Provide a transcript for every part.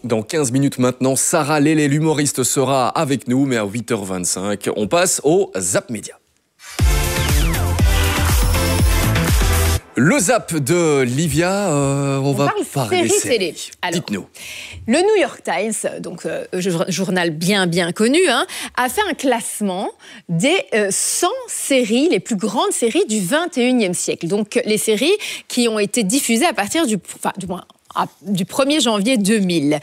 Dans 15 minutes maintenant, Sarah Lélé, l'humoriste, sera avec nous, mais à 8h25, on passe au Zap Média. Le Zap de Livia, on va parler série. Dites-nous. Le New York Times, donc journal bien connu, a fait un classement des 100 séries, les plus grandes séries du 21e siècle. Donc les séries qui ont été diffusées à partir du 1er janvier 2000.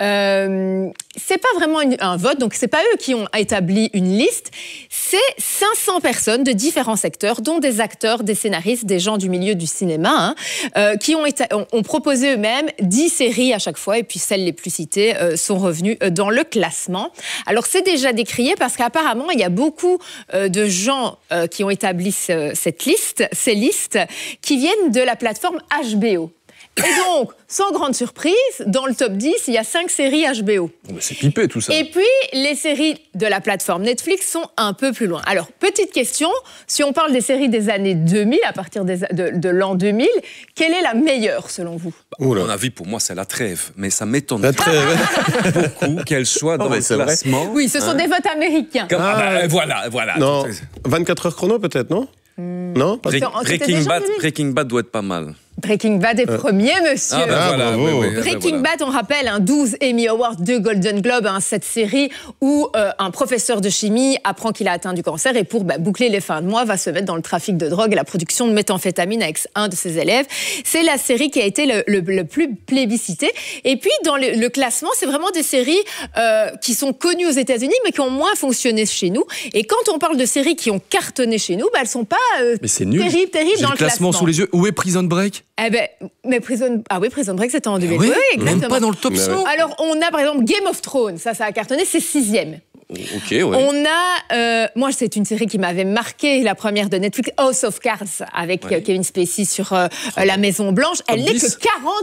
C'est pas vraiment un vote, donc c'est pas eux qui ont établi une liste, c'est 500 personnes de différents secteurs, dont des acteurs, des scénaristes, des gens du milieu du cinéma, qui ont proposé eux-mêmes 10 séries à chaque fois, et puis celles les plus citées sont revenues dans le classement. Alors c'est déjà décrié parce qu'apparemment il y a beaucoup de gens qui ont établi ces listes, qui viennent de la plateforme HBO. Et donc, sans grande surprise, dans le top 10, il y a 5 séries HBO. C'est pipé tout ça. Et puis, les séries de la plateforme Netflix sont un peu plus loin. Alors, petite question, si on parle des séries des années 2000, à partir de l'an 2000, quelle est la meilleure selon vous ? À mon avis, pour moi, c'est La Trêve. Mais ça m'étonne beaucoup qu'elle soit dans le classement. Oui, ce sont des votes américains. Voilà. Non, 24 heures chrono peut-être, non ? Non, Breaking Bad doit être pas mal. Breaking Bad est premier, monsieur. Breaking Bad, on rappelle, 12 Emmy Awards, 2 Golden Globes, cette série où un professeur de chimie apprend qu'il a atteint du cancer et pour boucler les fins de mois, va se mettre dans le trafic de drogue et la production de méthamphétamine avec un de ses élèves. C'est la série qui a été le plus plébiscitée. Et puis, dans le classement, c'est vraiment des séries qui sont connues aux États-Unis, mais qui ont moins fonctionné chez nous. Et quand on parle de séries qui ont cartonné chez nous, elles sont pas terribles dans le classement. Sous les yeux. Où est Prison Break ? Mais Prison Break, c'était en 2000. Oui, exactement. même pas dans le top 100. Alors, on a par exemple Game of Thrones, ça a cartonné, c'est 6e. Ok, ouais. On a, moi, c'est une série qui m'avait marqué, la première de Netflix, House of Cards, avec Kevin Spacey sur la Maison Blanche. Elle n'est que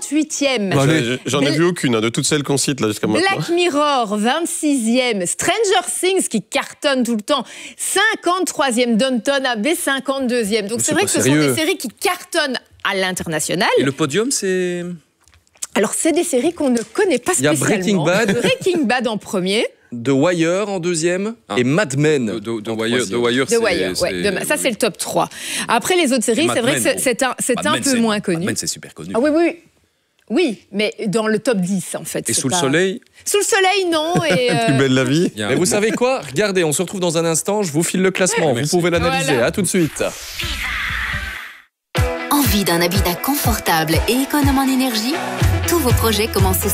48e. J'en ai vu aucune, de toutes celles qu'on cite là jusqu'à maintenant. Black Mirror, 26e. Stranger Things, qui cartonne tout le temps, 53e. Downton Abbey, 52e. Donc c'est vrai que ce sont des séries qui cartonnent à l'international. Et le podium, c'est... Alors, c'est des séries qu'on ne connaît pas spécialement. Il y a Breaking Bad en premier. The Wire en deuxième et Mad Men. The Wire, ça, c'est le top 3. Après, les autres séries, c'est vrai que c'est un peu moins connu. Mad Men, c'est super connu. Ah oui, mais dans le top 10, en fait. Et Sous le soleil ? Sous le soleil, non. Et Plus belle la vie. Mais vous savez quoi ? Regardez, on se retrouve dans un instant, je vous file le classement. Vous pouvez l'analyser. À tout de suite. Envie d'un habitat confortable et économe en énergie ? Tous vos projets commencent